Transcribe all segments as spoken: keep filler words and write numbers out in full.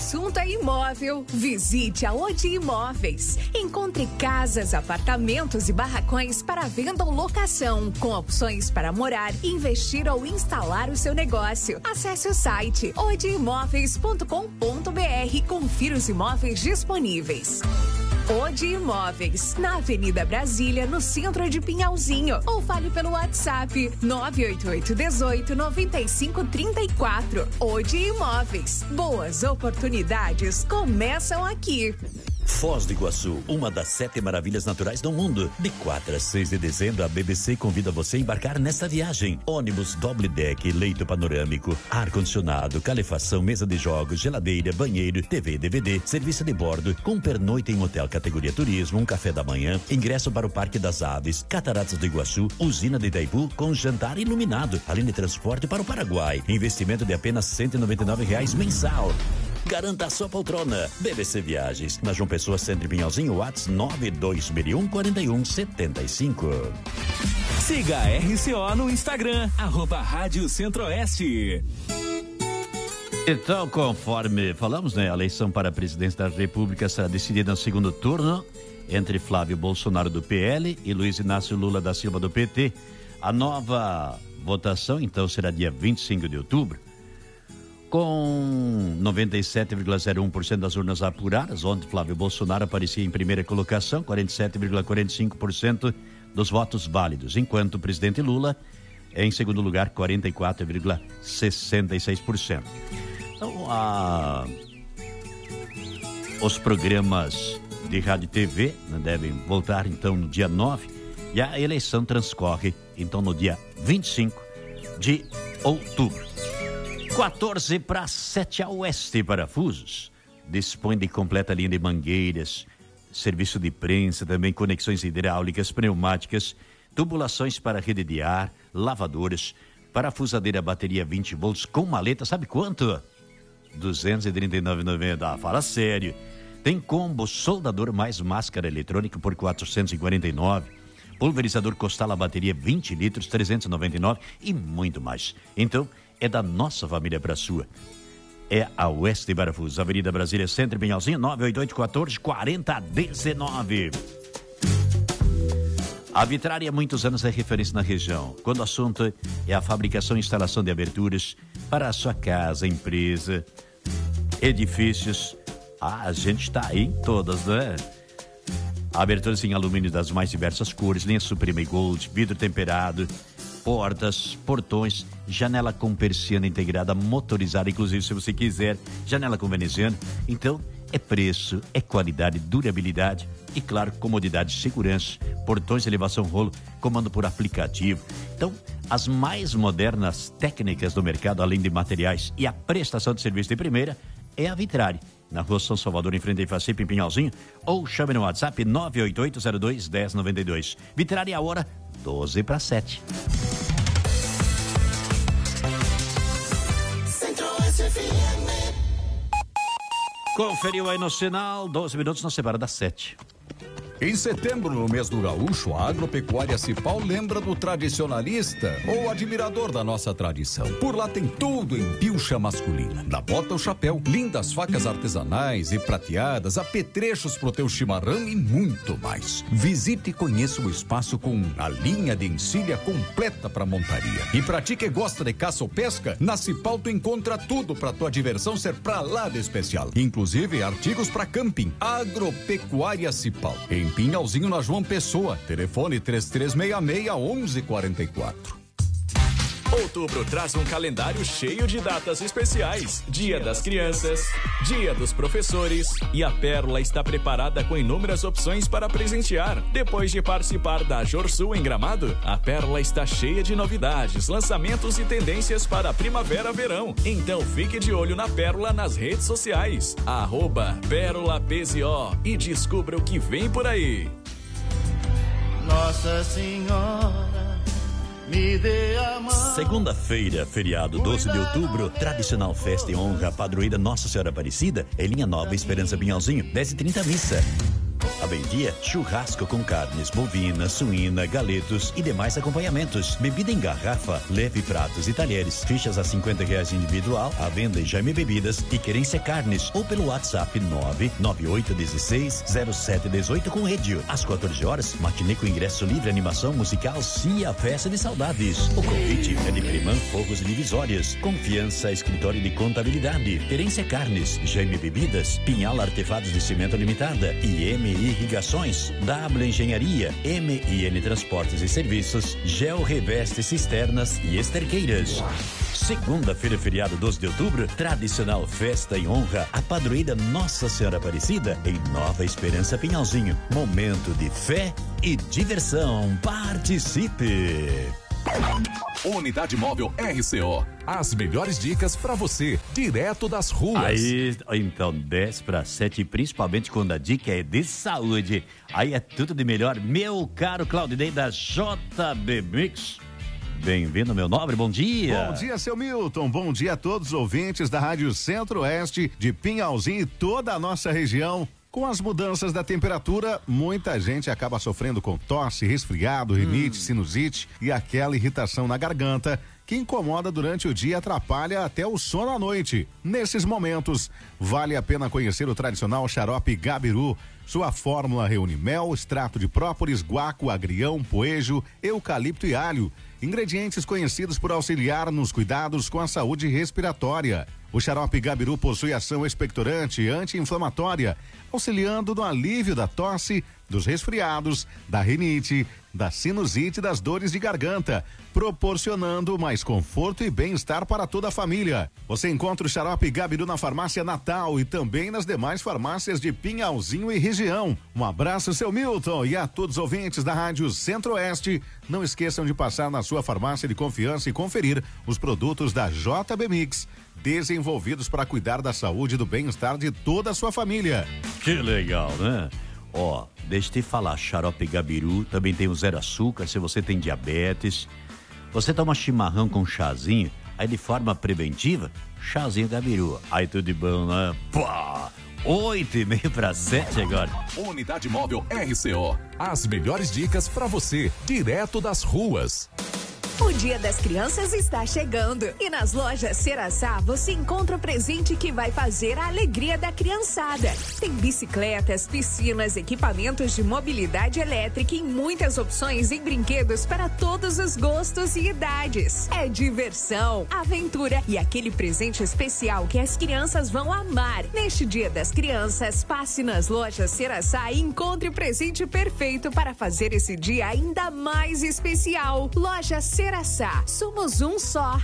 assunto é imóvel, visite a Odi Imóveis. Encontre casas, apartamentos e barracões para venda ou locação, com opções para morar, investir ou instalar o seu negócio. Acesse o site odi imóveis ponto com ponto br e confira os imóveis disponíveis. Odi Imóveis, na Avenida Brasília, no centro de Pinhalzinho. Ou fale pelo WhatsApp nove oito oito um oito nove cinco três quatro. Odi Imóveis. Boas oportunidades começam aqui. Foz do Iguaçu, uma das sete maravilhas naturais do mundo. De quatro a seis de dezembro, a B B C convida você a embarcar nesta viagem. Ônibus doble deck, leito panorâmico, ar-condicionado, calefação, mesa de jogos, geladeira, banheiro, T V, D V D, serviço de bordo, com pernoite em hotel categoria turismo, um café da manhã, ingresso para o Parque das Aves, Cataratas do Iguaçu, usina de Itaipu, com jantar iluminado, além de transporte para o Paraguai. Investimento de apenas cento e noventa e nove reais mensal. Garanta a sua poltrona. B B C Viagens, na João Pessoa, Centro Pinhalzinho, WhatsApp nove dois um quatro um sete cinco. Siga a R C O no Instagram, arroba Rádio Centro-Oeste. Então, conforme falamos, né, a eleição para a presidência da República será decidida no segundo turno entre Flávio Bolsonaro do P L e Luiz Inácio Lula da Silva do P T. A nova votação, então, será dia vinte e cinco de outubro. Com noventa e sete vírgula zero um por cento das urnas apuradas, ontem Flávio Bolsonaro aparecia em primeira colocação, quarenta e sete vírgula quarenta e cinco por cento dos votos válidos, enquanto o presidente Lula é em segundo lugar, quarenta e quatro vírgula sessenta e seis por cento. Então, a... os programas de rádio e T V, né, devem voltar então no dia nove, e a eleição transcorre então no dia vinte e cinco de outubro. quatorze para sete, a Oeste Parafusos dispõe de completa linha de mangueiras, serviço de prensa, também conexões hidráulicas, pneumáticas, tubulações para rede de ar, lavadoras, parafusadeira bateria vinte volts com maleta, sabe quanto? duzentos e trinta e nove reais e noventa centavos. Ah, fala sério. Tem combo soldador mais máscara eletrônica por quatrocentos e quarenta e nove reais. Pulverizador Costala bateria vinte litros, trezentos e noventa e nove reais e muito mais. Então, é da nossa família para a sua. É a Oeste Parafusos, Avenida Brasília, Centro, Pinhalzinho, nove oito oito um quatro quatro zero um nove. A Vitrária há muitos anos é referência na região, quando o assunto é a fabricação e instalação de aberturas para a sua casa, empresa, edifícios. Ah, a gente está aí em todas, né? Aberturas em alumínio das mais diversas cores, linha Suprema e Gold, vidro temperado, portas, portões, janela com persiana integrada, motorizada, inclusive se você quiser, janela com veneziano. Então, é preço, é qualidade, durabilidade e, claro, comodidade e segurança. Portões, elevação rolo, comando por aplicativo. Então, as mais modernas técnicas do mercado, além de materiais e a prestação de serviço de primeira, é a Vitrária, na Rua São Salvador, em frente a Ifacip, em Pinhalzinho, ou chame no WhatsApp nove oito oito zero dois um zero nove dois. Vitrária, a hora doze para sete. Conferiu aí no sinal, doze minutos na semana das sete. Em setembro, no mês do gaúcho, a Agropecuária Cipal lembra do tradicionalista ou admirador da nossa tradição. Por lá tem tudo em pilcha masculina. Da bota ao chapéu, lindas facas artesanais e prateadas, apetrechos pro teu chimarrão e muito mais. Visite e conheça o espaço com a linha de encilha completa para montaria. E pra ti que gosta de caça ou pesca, na Cipal tu encontra tudo pra tua diversão ser pra lá de especial. Inclusive artigos pra camping. Agropecuária Cipal. Em Pinhalzinho, na João Pessoa. Telefone três três seis seis, onze quarenta e quatro. Outubro traz um calendário cheio de datas especiais. Dia das Crianças, Dia dos Professores, e a Pérola está preparada com inúmeras opções para presentear. Depois de participar da Jorsul em Gramado, a Pérola está cheia de novidades, lançamentos e tendências para primavera-verão. Então fique de olho na Pérola nas redes sociais, arroba Pérola P Z O, e descubra o que vem por aí. Nossa Senhora, me dê a mão. Segunda-feira, feriado doze de outubro, tradicional festa em honra à padroeira Nossa Senhora Aparecida, em Linha Nova, Esperança Pinhalzinho, dez e trinta missa. A meio-dia, churrasco com carnes bovina, suína, galetos e demais acompanhamentos. Bebida em garrafa, leve pratos e talheres. Fichas a cinquenta reais individual, à venda em Jaime Bebidas e Querência Carnes ou pelo WhatsApp nove nove oito um seis zero sete um oito com Edio. Às quatorze horas, matinê com ingresso livre, animação musical Cia Festa de Saudades. O convite é de Cremã Fogos e Divisórias. Confiança, escritório de contabilidade. Querência Carnes, Jaime Bebidas, Pinhal Artefatos de Cimento Limitada e M I Irrigações, W Engenharia, M I N Transportes e Serviços, Geo Reveste Cisternas e Esterqueiras. Segunda-feira, feriado doze de outubro, tradicional festa em honra à padroeira Nossa Senhora Aparecida em Nova Esperança Pinhalzinho. Momento de fé e diversão. Participe! Unidade Móvel R C O. As melhores dicas pra você, direto das ruas. Aí, então, dez para sete, principalmente quando a dica é de saúde. Aí é tudo de melhor. Meu caro Claudinei da J B Mix. Bem-vindo, meu nobre, bom dia. Bom dia, seu Milton, bom dia a todos os ouvintes da Rádio Centro-Oeste de Pinhalzinho e toda a nossa região. Com as mudanças da temperatura, muita gente acaba sofrendo com tosse, resfriado, rinite, hum. sinusite e aquela irritação na garganta que incomoda durante o dia e atrapalha até o sono à noite. Nesses momentos, vale a pena conhecer o tradicional xarope Gabiru. Sua fórmula reúne mel, extrato de própolis, guaco, agrião, poejo, eucalipto e alho. Ingredientes conhecidos por auxiliar nos cuidados com a saúde respiratória. O xarope Gabiru possui ação expectorante e anti-inflamatória, auxiliando no alívio da tosse, dos resfriados, da rinite, da sinusite e das dores de garganta, proporcionando mais conforto e bem-estar para toda a família. Você encontra o xarope Gabiru na farmácia Natal e também nas demais farmácias de Pinhalzinho e região. Um abraço, seu Milton, e a todos os ouvintes da Rádio Centro-Oeste. Não esqueçam de passar na sua farmácia de confiança e conferir os produtos da J B Mix, desenvolvidos para cuidar da saúde e do bem-estar de toda a sua família. Que legal, né? Ó, oh, deixa eu te falar, xarope Gabiru, também tem o zero açúcar, se você tem diabetes. Você toma chimarrão com chazinho, aí de forma preventiva, chazinho Gabiru. Aí tudo de bom, né? Pá! Oito e meio para sete agora. Unidade Móvel R C O. As melhores dicas para você, direto das ruas. O Dia das Crianças está chegando e nas lojas Ceraçá você encontra o presente que vai fazer a alegria da criançada. Tem bicicletas, piscinas, equipamentos de mobilidade elétrica e muitas opções em brinquedos para todos os gostos e idades. É diversão, aventura e aquele presente especial que as crianças vão amar. Neste Dia das Crianças, passe nas lojas Ceraçá e encontre o presente perfeito para fazer esse dia ainda mais especial. Loja Ceraçá. Somos um só.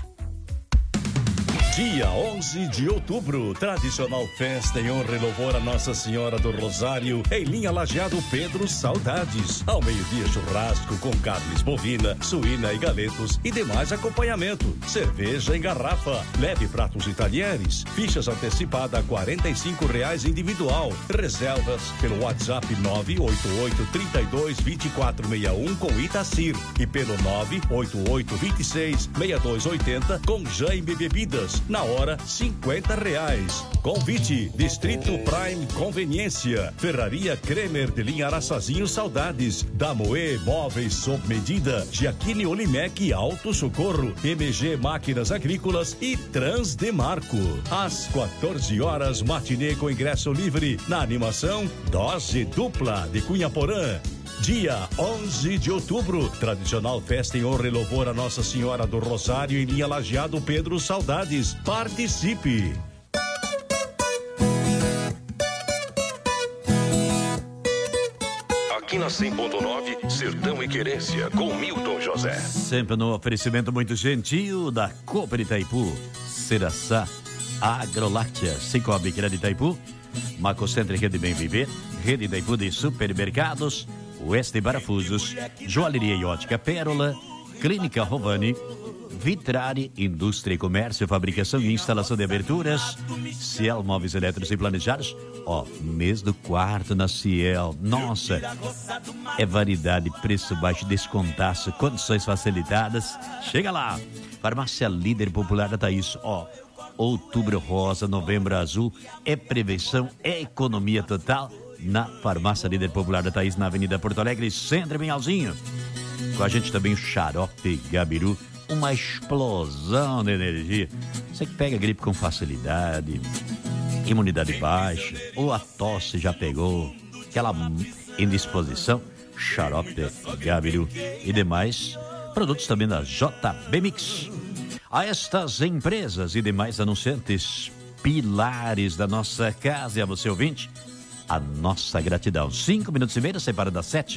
Dia onze de outubro, tradicional festa em honra e louvor a Nossa Senhora do Rosário, em linha Lajeado Pedro Saudades. Ao meio-dia, churrasco com carnes bovina, suína e galetos e demais acompanhamento. Cerveja em garrafa, leve pratos e talheres. Fichas antecipada a quarenta e cinco reais individual. Reservas pelo WhatsApp nove oito oito, três dois, dois quatro seis um com Itacir e pelo nove oito oito, dois seis, seis dois oito zero com Jaime Bebidas. Na hora, cinquenta reais. Convite, Distrito Prime Conveniência, Ferraria Kremer de linha Araçazinho Saudades, Damoê Móveis sob medida, Giaquini Olimec Alto Socorro, M G Máquinas Agrícolas e Transdemarco. Às quatorze horas, matinê com ingresso livre. Na animação, Dose Dupla de Cunha Porã. Dia onze de outubro, tradicional festa em honra e louvor a Nossa Senhora do Rosário em linha Lajeado Pedro Saudades. Participe! Aqui na cem ponto nove, Sertão e Querência, com Milton José. Sempre no oferecimento muito gentil da Cooper Itaipu, Ceraçá, Agroláctea, Cicobi Crédito Itaipu, Macocentro Rede Bem Viver, Rede Itaipu de Supermercados, Oeste Parafusos, Joalheria e Ótica Pérola, Clínica Rovani, Vitrare, Indústria e Comércio, Fabricação e Instalação de Aberturas, Ciel Móveis Elétricos e Planejados. Ó, mês do quarto na Ciel. Nossa, é variedade, preço baixo, descontaço, condições facilitadas. Chega lá. Farmácia Líder Popular da Thaís. Ó, Outubro Rosa, Novembro Azul, é prevenção, é economia total. na Farmácia Líder Popular da Thaís, na Avenida Porto Alegre, Centro e Pinhalzinho. Com a gente também o Xarope Gabiru, uma explosão de energia. Você que pega gripe com facilidade, imunidade baixa, ou a tosse já pegou, aquela indisposição, Xarope Gabiru e demais produtos também da J B Mix. A estas empresas e demais anunciantes, pilares da nossa casa, e a você ouvinte, a nossa gratidão. Cinco minutos e meio, separa das sete.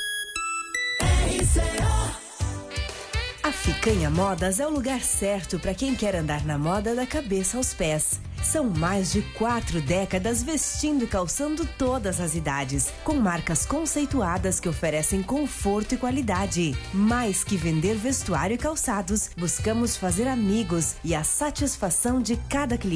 A Ficanha Modas é o lugar certo para quem quer andar na moda da cabeça aos pés. São mais de quatro décadas vestindo e calçando todas as idades, com marcas conceituadas que oferecem conforto e qualidade. Mais que vender vestuário e calçados, buscamos fazer amigos e a satisfação de cada cliente.